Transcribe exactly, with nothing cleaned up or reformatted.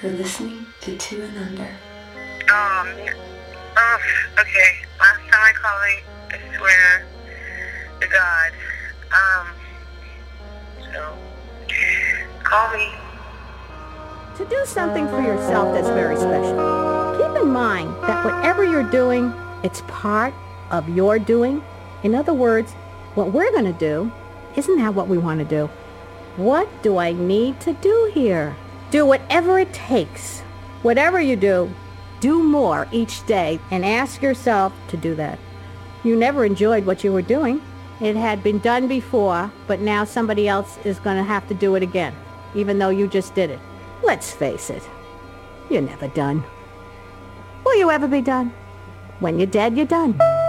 You're listening to Two and Under. Um, oh, okay. Last time I called, I, I swear to God. Um, so, call me. To do something for yourself that's very special, keep in mind that whatever you're doing, it's part of your doing. In other words, what we're going to do isn't that what we want to do. What do I need to do here? Do whatever it takes. Whatever you do, do more each day and ask yourself to do that. You never enjoyed what you were doing. It had been done before, but now somebody else is going to have to do it again, even though you just did it. Let's face it, you're never done. Will you ever be done? When you're dead, you're done.